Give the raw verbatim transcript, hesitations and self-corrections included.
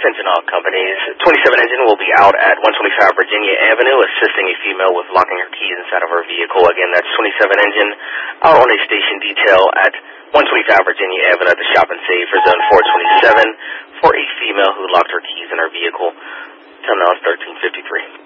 Attention all companies. twenty-seven Engine will be out at one twenty-five Virginia Avenue assisting a female with locking her keys inside of her vehicle. Again, that's twenty-seven Engine out on a station detail at one twenty-five Virginia Avenue at the Shop and Save for Zone four twenty-seven for a female who locked her keys in her vehicle. Time now is thirteen fifty-three.